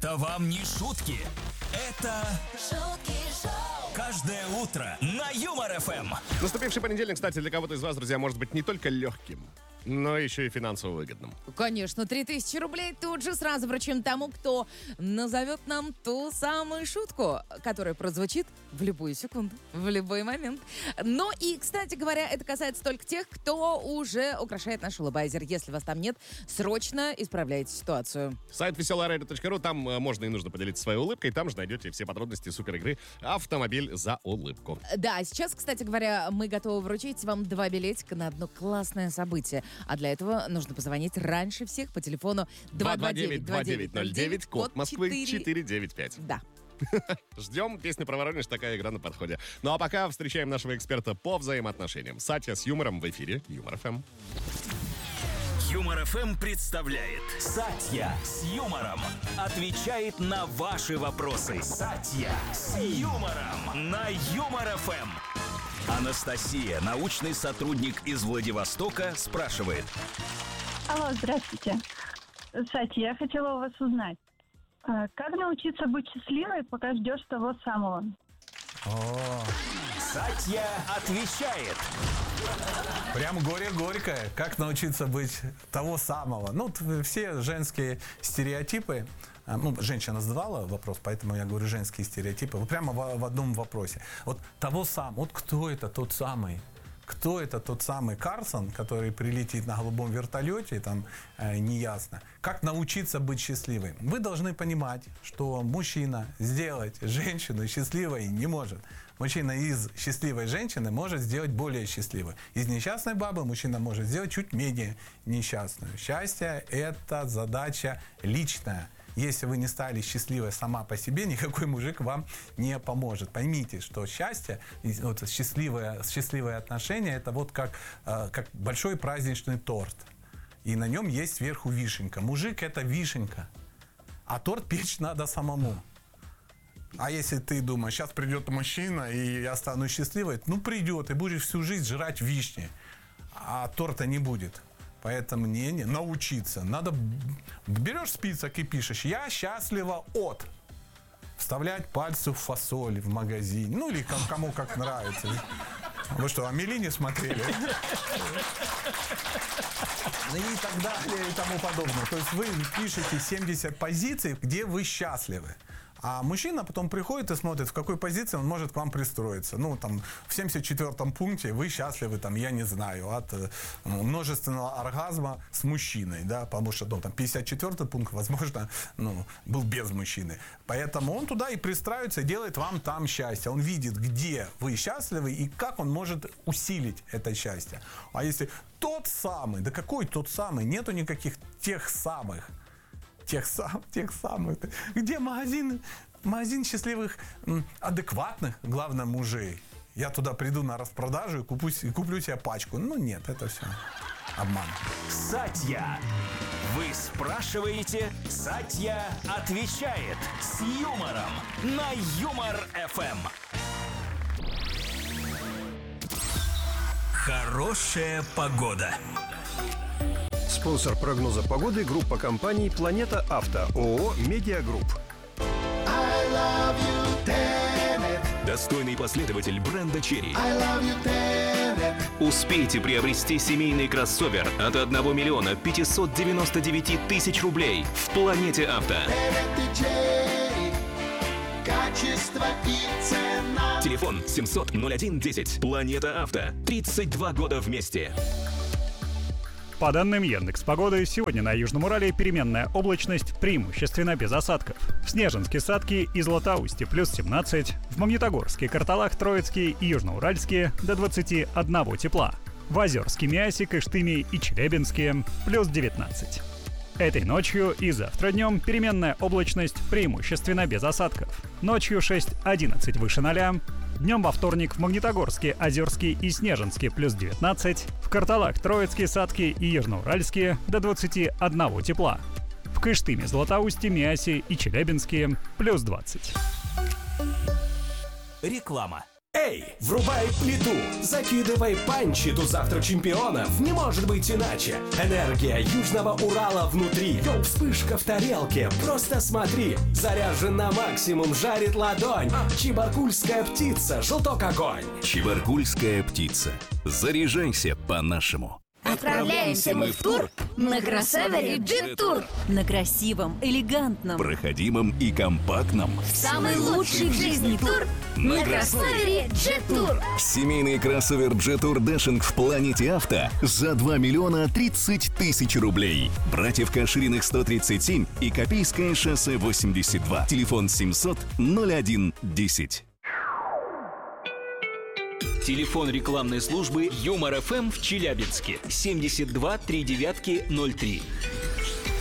Это вам не шутки. Это шутки шоу. Каждое утро на Юмор ФМ. Наступивший понедельник, кстати, для кого-то из вас, друзья, может быть не только легким, но еще и финансово выгодным. Конечно, 3000 рублей тут же сразу вручим тому, кто назовет нам ту самую шутку, которая прозвучит в любую секунду, в любой момент. Но и, кстати говоря, это касается только тех, кто уже украшает наш улыбайзер. Если вас там нет, срочно исправляйте ситуацию. Сайт веселорадио.ру, там можно и нужно поделиться своей улыбкой, там же найдете все подробности суперигры «Автомобиль за улыбку». Да, сейчас, кстати говоря, мы готовы вручить вам 2 билетика на одно классное событие. А для этого нужно позвонить раньше всех по телефону 229-2909, код Москвы 495. Да. Ждем. Песня про Воронеж, такая игра на подходе. Ну а пока встречаем нашего эксперта по взаимоотношениям. Сатья с юмором в эфире Юмор ФМ. Юмор ФМ представляет Сатья с юмором. Отвечает на ваши вопросы. Сатья с юмором на Юмор ФМ. Анастасия, научный сотрудник из Владивостока, спрашивает. Алло, здравствуйте. Сатья, я хотела у вас узнать, как научиться быть счастливой, пока ждешь того самого? Сатья отвечает. Прям горе горькое. Как научиться быть того самого? Ну, все женские стереотипы. Женщина задавала вопрос, поэтому я говорю женские стереотипы. Вот прямо в одном вопросе. Вот того самого. Вот кто это тот самый? Кто это тот самый Карлсон, который прилетит на голубом вертолете, там неясно. Как научиться быть счастливым? Вы должны понимать, что мужчина сделать женщину счастливой не может. Мужчина из счастливой женщины может сделать более счастливой. Из несчастной бабы мужчина может сделать чуть менее несчастную. Счастье – это задача личная. Если вы не стали счастливой сама по себе, никакой мужик вам не поможет. Поймите, что счастье, вот счастливые отношения, это вот как большой праздничный торт. И на нем есть сверху вишенка. Мужик – это вишенка, а торт печь надо самому. А если ты думаешь, сейчас придет мужчина, и я стану счастливой, придет, и будешь всю жизнь жрать вишни, а торта не будет. Поэтому не научиться. Надо, берешь список и пишешь: я счастлива от. Вставлять пальцы в фасоль в магазине. Ну или кому как нравится. Вы что, Амели не смотрели? И так далее и тому подобное. То есть вы пишете 70 позиций, где вы счастливы. А мужчина потом приходит и смотрит, в какой позиции он может к вам пристроиться. В 74-м пункте вы счастливы, я не знаю, от множественного оргазма с мужчиной, да, потому что, 54-й пункт, возможно, был без мужчины. Поэтому он туда и пристраивается, и делает вам там счастье. Он видит, где вы счастливы и как он может усилить это счастье. А если тот самый, да какой тот самый? Нету никаких тех самых. Тех самых. Где магазин счастливых, адекватных, главное, мужей? Я туда приду на распродажу и куплю себе пачку. Нет, это все обман. Сатья. Вы спрашиваете, Сатья отвечает с юмором на Юмор ФМ. Хорошая погода. Спонсор прогноза погоды — группа компаний «Планета Авто», ООО «Медиагрупп». Достойный последователь бренда «Черри». Успейте приобрести семейный кроссовер от 1 миллиона 599 тысяч рублей в «Планете Авто». Качество и цена. Телефон 700-01-10. «Планета Авто». 32 года вместе. По данным Яндекс.Погоды, сегодня на Южном Урале переменная облачность, преимущественно без осадков. В Снежинске, Сатке и Златоусте плюс 17, в Магнитогорске, Карталах, Троицке и Южноуральске до 21 тепла. В Озерске, Миасе, Кыштыме и Челябинске плюс 19. Этой ночью и завтра днем переменная облачность, преимущественно без осадков. Ночью 6-11 выше 0. Днем во вторник в Магнитогорске, Озерске и Снежинске плюс 19. В Карталах, Троицке, Сатке и Южноуральске до 21 тепла. В Кыштыме, Златоусте, Миасе и Челябинске плюс 20. Реклама. Эй, врубай плиту, закидывай панчи, тут завтра чемпионов не может быть иначе. Энергия Южного Урала внутри, йоу, вспышка в тарелке, просто смотри. Заряжен на максимум, жарит ладонь. Чебаркульская птица, желток огонь. Чебаркульская птица. Заряжайся по-нашему. Отправляемся мы в тур на кроссовере Jet Tour. На красивом, элегантном, Проходимом и компактном. самый лучший в жизни тур на кроссовере Jet Tour. Семейный кроссовер Jet Tour Dashing в Планете Авто за 2 миллиона 30 тысяч рублей. Братьев Кашириных 137 и Копейское шоссе 82. Телефон 700 01 10. Телефон рекламной службы Юмор ФМ в Челябинске 72 39 03.